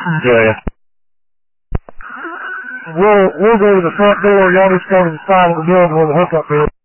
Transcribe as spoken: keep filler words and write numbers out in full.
Yeah, yeah. We'll, we'll go to the front door. Y'all just go to the side of the building where the hookup is.